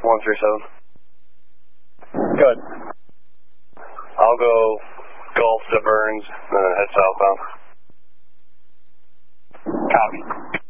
137. Good. I'll go Gulf to Burns, and then head southbound. Copy.